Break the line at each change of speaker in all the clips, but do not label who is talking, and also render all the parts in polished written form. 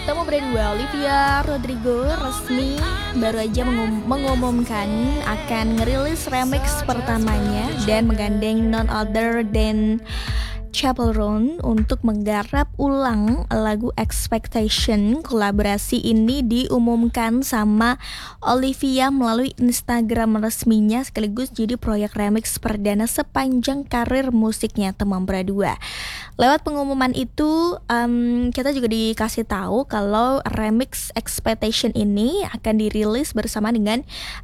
Temu berdua, Olivia Rodrigo resmi baru aja mengumumkan akan ngerilis remix pertamanya dan menggandeng none other than Chappell Roan untuk menggarap ulang lagu Expectation. Kolaborasi ini diumumkan sama Olivia melalui Instagram resminya, sekaligus jadi proyek remix perdana sepanjang karir musiknya Temam Berdua. Lewat pengumuman itu, kita juga dikasih tahu kalau remix Expectation ini akan dirilis bersama dengan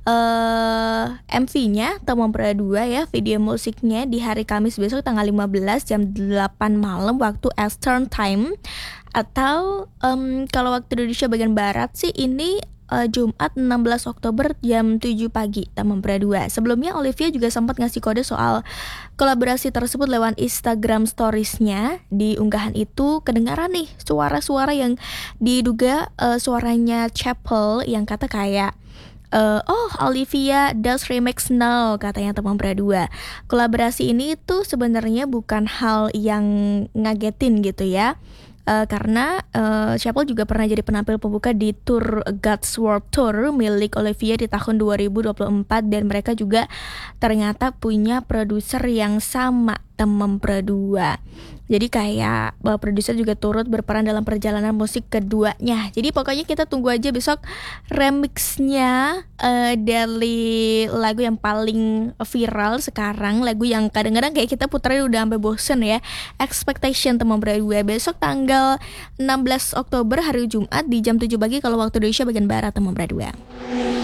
MV-nya Temam Berdua ya, video musiknya di hari Kamis besok tanggal 15 jam 8 malam waktu Eastern Time, atau kalau waktu Indonesia bagian barat sih ini Jumat 16 Oktober jam 7 pagi Temam Berdua. Sebelumnya Olivia juga sempat ngasih kode soal kolaborasi tersebut lewat Instagram Stories-nya. Di unggahan itu kedengaran nih suara-suara yang diduga suaranya Chappell yang kata kayak Olivia does remix now, katanya Temam Berdua. Kolaborasi ini tuh sebenarnya bukan hal yang ngagetin gitu ya. Karena Chappell juga pernah jadi penampil pembuka di tour God's World Tour milik Olivia di tahun 2024, dan mereka juga ternyata punya produser yang sama, Temam Berdua. Jadi kayak produser juga turut berperan dalam perjalanan musik keduanya. Jadi pokoknya kita tunggu aja besok remixnya dari lagu yang paling viral sekarang, lagu yang kadang-kadang kayak kita puterin udah sampai bosen ya, Expectation Temam Berdua. Besok tanggal 16 Oktober hari Jumat di jam 7 pagi kalau waktu Indonesia bagian barat Temam Berdua.